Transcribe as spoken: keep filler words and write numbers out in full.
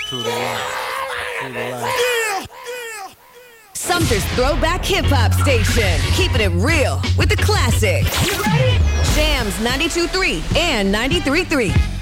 True to life. True to life. Sumter's Throwback Hip Hop Station. Keeping it real with the classics. You ready? Jams ninety-two point three and ninety-three point three.